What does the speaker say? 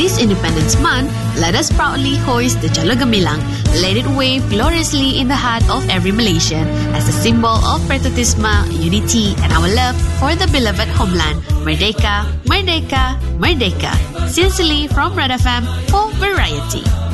This Independence Month, let us proudly hoist the Jalur Gemilang. Let it wave gloriously in the heart of every Malaysian as a symbol of patriotism, unity, and our love for the beloved homeland. Merdeka, Merdeka, Merdeka. Sincerely from Red FM for Variety.